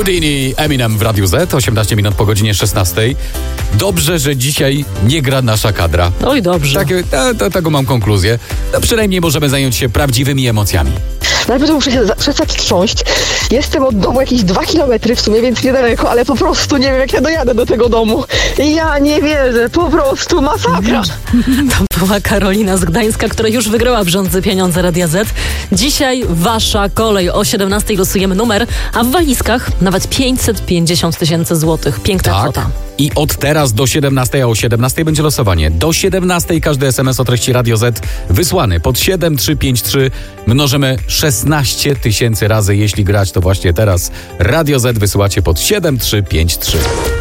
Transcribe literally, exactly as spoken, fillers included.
Houdini, Eminem w Radiu Z, osiemnaście minut po godzinie szesnastej. Dobrze, że dzisiaj nie gra nasza kadra. Oj, dobrze. Takie, to, to, tego mam konkluzję. No, przynajmniej możemy zająć się prawdziwymi emocjami. Najpierw muszę się za- przestać trząść. Jestem od domu jakieś dwa kilometry w sumie, więc niedaleko, ale po prostu nie wiem, jak ja dojadę do tego domu. Ja nie wierzę, po prostu masakra. To była Karolina z Gdańska, która już wygrała w Żądzy pieniądze Radia Z. Dzisiaj wasza kolej. O siedemnastej losujemy numer, a w walizkach nawet pięćset pięćdziesiąt tysięcy złotych. Piękna Tak. kwota. I od teraz do siedemnastej, a o siedemnastej będzie losowanie. Do siedemnastej każdy es em es o treści Radio Z wysłany pod siedem trzy pięć trzy mnożymy szesnaście tysięcy razy. Jeśli grać, to właśnie teraz Radio Z wysyłacie pod siedem trzy pięć trzy.